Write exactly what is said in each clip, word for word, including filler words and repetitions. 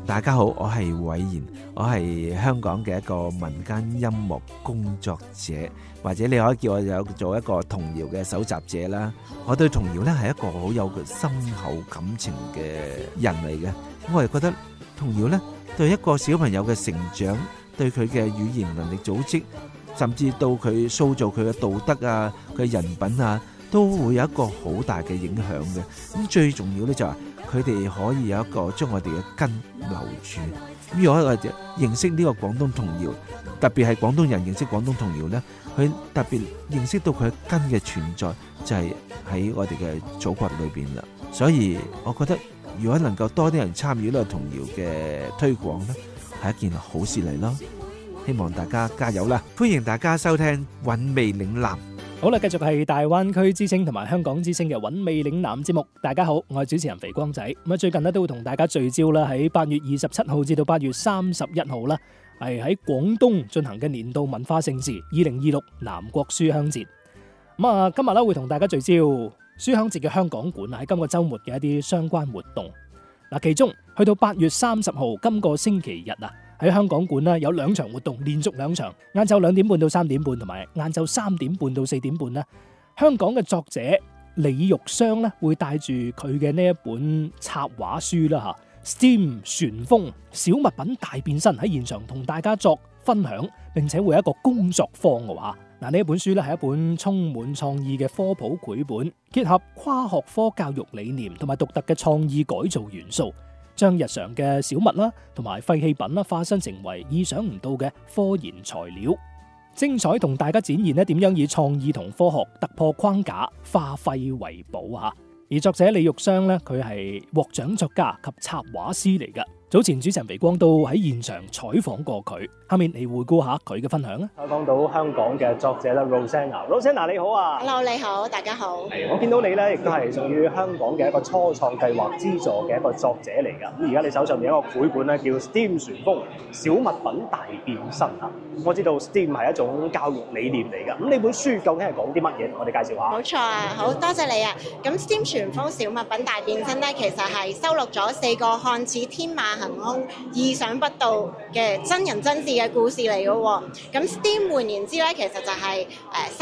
大家好，我係偉賢，我係香港嘅一個民間音樂工作者，或者你可以叫我有做一個童謠嘅搜集者啦。我對童謠呢係一個好有深厚感情嘅人嚟嘅，我係覺得童謠呢對一個小朋友嘅成長，對佢嘅語言能力組織，甚至到佢塑造佢嘅道德啊、佢嘅人品啊，都會有一個好大嘅影響嘅。咁最重要呢就係佢哋可以有一個將我哋嘅根留住。咁如果我哋認識呢個廣東童謠，特別係廣東人認識廣東童謠呢，佢特別認識到佢根嘅存在就係喺我哋嘅祖國裏邊啦。所以我覺得如果能夠多啲人參與呢個童謠嘅推廣呢，係一件好事嚟咯。希望大家加油啦！歡迎大家收聽韻味嶺南。 好啦，繼續係大灣區之聲同埋香港之聲嘅韻味嶺南節目。大家好，我係主持人肥光仔。咁啊，最近咧都會同大家聚焦啦，喺八月二十七號至到八月三十一號啦，係喺廣東進行嘅年度文化盛事二零二六南國書香節。咁啊，今日咧會同大家聚焦書香節嘅香港館喺今個週末嘅一啲相關活動。嗱，其中去到八月三十號今個星期日啊，喺香港館呢有兩場活動，連續兩場，晏晝兩點半到三點半，同埋晏晝三點半到四點半呢，香港嘅作者李玉雙呢會帶住佢嘅呢一本插畫書啦吓 ，STEAM 旋風小物品大變身喺現場同大家作分享，並且會有一個工作坊嘅話，嗱呢一本書呢係一本充滿創意嘅科普繪本，結合跨學科教育理念同埋獨特嘅創意改造元素，將日常嘅小物啦，同埋廢棄品啦，化身成為意想唔到嘅科研材料，精彩同大家展現咧點樣以創意同科學突破框架，化廢為寶啊！而作者李玉雙咧，佢係獲獎作家及插畫師嚟噶。早前主持人肥光都喺現場採訪過佢，下面嚟回顧下佢嘅分享啊！ 採訪到香港嘅作者啦 Rosanna，Rosanna 你好啊 ！Hello 你好，大家好。 我見到你咧，亦都係屬於香港嘅一個初創計劃資助嘅一個作者嚟㗎。咁而家你手上面有一個繪本咧，叫 STEAM 旋風小物品大變身啊！我知道 STEAM 係一種教育理念嚟㗎。咁呢本書究竟係講啲乜嘢？同我哋介紹下。 冇錯啊，好多謝你啊！咁 STEAM 旋風小物品大變身咧，其實係收錄咗四個看似天馬行空、意想不到嘅真人真事嘅故事嚟嘅喎。咁 STEAM 換言之咧，其實就係誒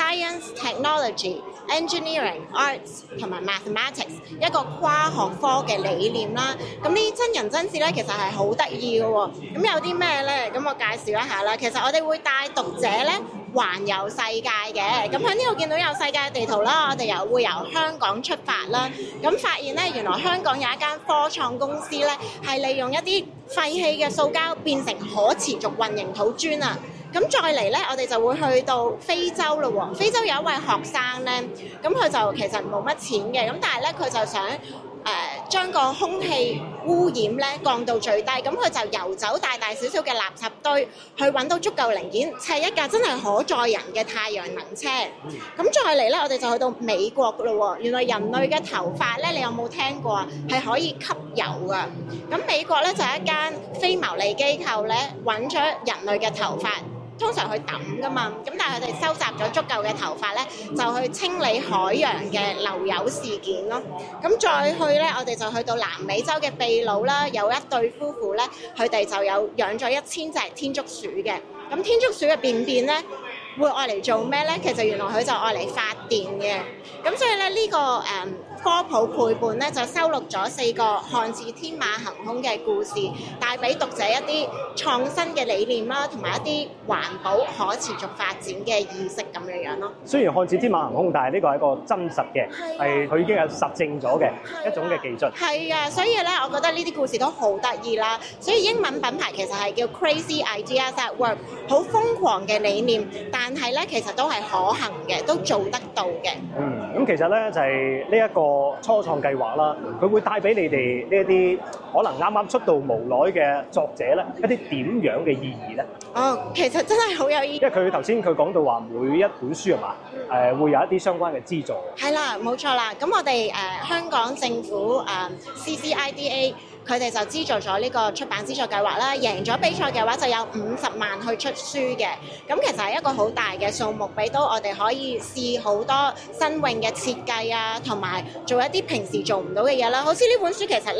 Science、Technology、Engineering、Arts 同埋 Mathematics 一個跨學科嘅理念啦。咁呢啲真人真事咧，其實係好得意嘅喎。咁有啲咩咧？咁我介紹一下啦。其實我哋會帶讀者咧環遊世界嘅。咁喺呢度見到有世界地圖啦，我哋又會由香港出發啦。咁發現咧，原來香港有一間科創公司咧，係利用一啲廢棄嘅塑膠變成可持續混凝土磚啊！咁再嚟咧，我哋就會去到非洲咯喎。非洲有一位學生咧，咁佢就其實冇乜錢嘅，咁但係咧佢就想誒、呃、將個空氣污染咧降到最低，咁佢就遊走大大小小嘅垃圾堆，去揾到足夠零件砌一架真係可載人嘅太陽能車。咁再嚟咧，我哋就去到美國咯喎。原來人類嘅頭髮咧，你有冇聽過啊？係可以吸油噶。咁美國咧就係一間非牟利機構咧，揾咗人類嘅頭髮。通常去抌噶嘛，咁但係佢哋收集咗足夠嘅頭髮咧，就去清理海洋嘅漏油事件咯。咁再去咧，我哋就去到南美洲嘅秘魯啦，有一對夫婦咧，佢哋就有養咗一千隻天竺鼠嘅。咁天竺鼠嘅便便咧，會愛嚟做咩咧？其實原來佢就愛嚟發電嘅。咁所以咧，呢個誒科普繪本咧，就收錄咗四個看似天馬行空嘅故事，帶俾讀者一啲創新嘅理念啦，同埋一啲環保可持續發展嘅意識咁樣樣咯。 雖然看似天馬行空，但係呢個係一個真實嘅，係佢已經係實證咗嘅一種嘅技術。 係啊，所以咧，我覺得呢啲故事都好得意啦。所以英文品牌其實係叫 Crazy Ideas at Work， 好瘋狂嘅理念，但係咧其實都係可行嘅，都做得到嘅。 嗯，咁其實咧就係呢一個初創計劃啦，佢會帶俾你哋呢一啲可能啱啱出道無耐嘅作者咧一啲點樣嘅意義咧？ 哦，其實真係好有意義。 因為佢頭先佢講到話每一本書係嘛，誒、呃、會有一啲相關嘅資助。 係啦，冇錯啦。咁我哋誒、呃、香港政府誒、呃、C C I D A。佢哋就資助咗呢個出版資助計劃啦，贏咗比賽嘅話就有五十萬去出書嘅，咁其實係一個好大嘅數目，俾到我哋可以試好多新穎嘅設計啊，同埋做一啲平時做唔到嘅嘢啦。好似呢本書其實呢，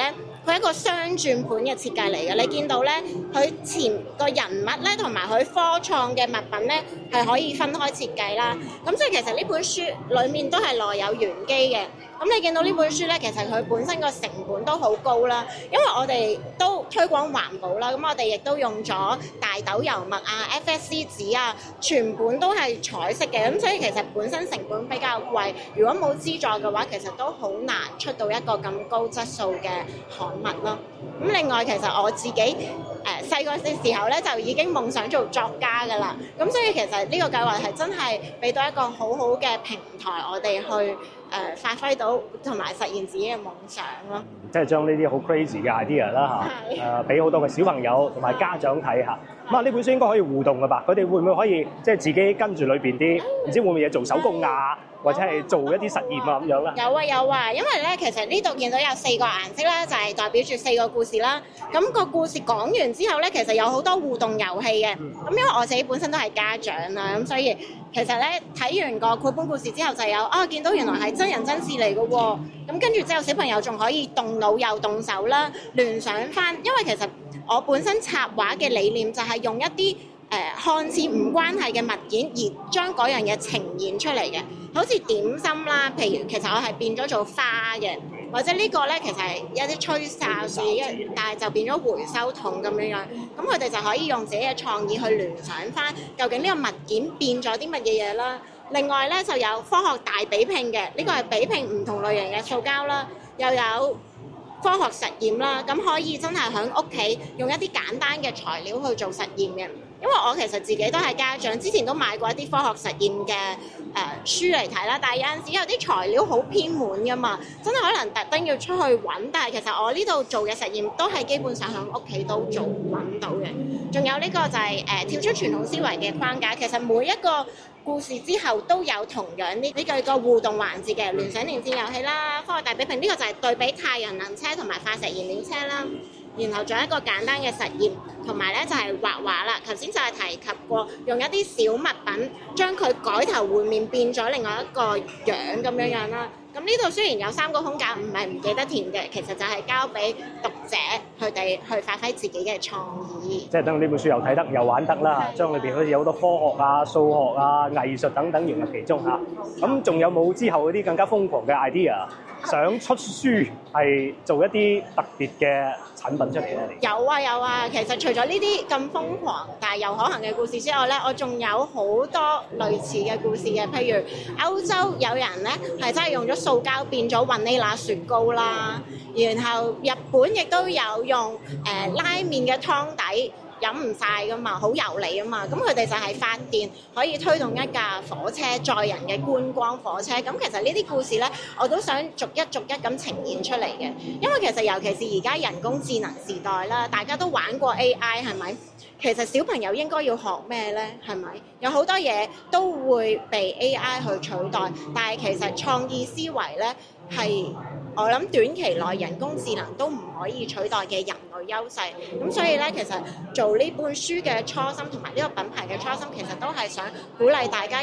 佢係一個雙轉盤嘅設計嚟嘅。你見到咧，佢前個人物咧同埋佢科創嘅物品咧係可以分開設計啦。咁所以其實呢本書裡面都係內有玄機嘅。咁你見到呢本書咧，其實佢本身個成本都好高啦，因為我哋都推廣環保啦，咁我哋亦都用咗大豆油墨啊、F S C 紙啊，全本都係彩色嘅，咁所以其實本身成本比較貴。如果冇資助嘅話，其實都好難出到一個咁高質素嘅刊物咯。咁另外其實我自己誒細個嘅時候咧，就已經夢想做作家㗎啦。咁所以其實呢個計劃係真係俾到一個好好嘅平台，我哋去誒、呃、發揮到同埋實現自己嘅夢想咯。 即係將呢啲好 crazy 嘅 idea 啦嚇，誒俾好多嘅小朋友同埋家長睇下。咁啊，呢本書應該可以互動㗎吧？佢哋會唔會可以即係自己跟住裏邊啲唔知會唔會嘢做手工啊，或者係做一啲實驗啊咁樣咧？ 有啊有啊，因為咧其實呢度見到有四個顏色啦，就係代表住四個故事啦。咁個故事講完之後咧，其實有好多互動遊戲嘅。咁因為我自己本身都係家長啦，咁所以其實咧睇完個繪本故事之後就有啊，見到原來係真人真事嚟嘅喎。咁跟住之後小朋友仲可以動腦又動手啦，聯想翻，因為其實我本身插畫嘅理念就係用一啲誒、呃、看似唔關係嘅物件，而將嗰樣嘢呈現出嚟嘅，好似點心啦。譬如其實我係變咗做花嘅，或者呢個咧其實係一啲吹哨樹，一但係就變咗回收桶咁樣樣。咁佢哋就可以用自己嘅創意去聯想翻，究竟呢個物件變咗啲乜嘢嘢啦。另外咧就有科學大比拼嘅，呢、這個係比拼唔同類型嘅塑膠啦，又有科學實驗啦，咁可以真係喺屋企用一啲簡單嘅材料去做實驗嘅。因為我其實自己都係家長，之前都買過一啲科學實驗嘅誒、呃、書嚟睇啦，但係有陣時有啲材料好偏門噶嘛，真係可能特登要出去揾。但係其實我呢度做嘅實驗都係基本上喺屋企都做揾到嘅。仲有呢個就係、是、誒、呃、跳出傳統思維嘅框架，其實每一個故事之後都有同樣呢呢個個互動環節嘅聯想連線遊戲啦，科學大比拼呢、這個就係對比太陽能車同埋化石燃料車啦。然後仲有一個簡單嘅實驗，同埋咧就係畫畫啦。頭先就係提及過，用一啲小物品將佢改頭換面變咗另外一個樣咁樣樣啦。咁呢度雖然有三個空格，唔係唔記得填嘅，其實就係交俾讀者佢哋去發揮自己嘅創意。 即係等呢本書又睇得又玩得啦，將裏邊好似有好多科學啊、數學啊、藝術等等融入其中嚇。咁仲有冇之後嗰啲更加瘋狂嘅 idea？想出書係做一啲特別嘅產品出嚟咧？ 有啊有啊，其實除咗呢啲咁瘋狂但係又可行嘅故事之外咧，我仲有好多類似嘅故事嘅。譬如歐洲有人咧係真係用咗塑膠變咗雲呢拿雪糕啦，然後日本亦都有用誒、呃、拉麵嘅湯底。飲唔晒噶嘛，好油膩啊嘛，咁佢哋就係發電可以推動一架火車載人嘅觀光火車。咁其實呢啲故事呢，我都想逐一逐一咁呈現出嚟嘅，因為其實尤其是而家人工智能時代啦，大家都玩過 A I 係咪？其實小朋友應該要學咩呢？係咪？有好多嘢都會被 A I 去取代，但係其實創意思維呢，係我諗短期內人工智能都唔可以取代嘅人類優勢。咁所以呢，其實做呢本書嘅初心同埋呢個品牌嘅初心，其實都係想鼓勵大家。